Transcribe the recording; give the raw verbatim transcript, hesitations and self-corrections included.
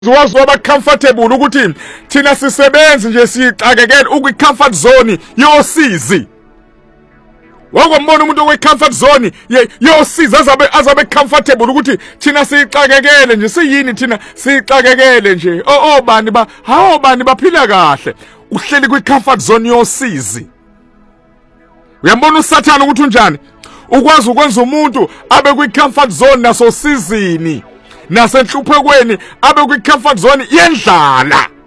Wazi waba comfortable ukuthi thina sisebenzi nje sixakekele ukwi comfort zone yosizi. Wakwambona umuntu okwi comfort zone yosizi azabe azabe comfortable ukuthi thina sixakekele nje siyini thina sixakekele nje. Oh obani ba ha obani baphila kahle. Uhleli kwi comfort zone yosizi. Uyambona uSathane ukuthi unjani? Ukwazi ukwenza umuntu abe kwi comfort zone naso sizini. Nasenhluphekweni abe kwi comfort zone yendlala.